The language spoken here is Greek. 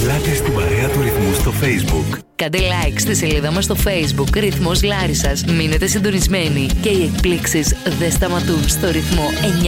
Ελάτε στην παρέα του Ρυθμού στο Facebook. Κάντε like στη σελίδα μας στο Facebook Ρυθμός Λάρισσας. Μείνετε συντονισμένοι και οι εκπλήξεις δεν σταματούν στο Ρυθμό 9.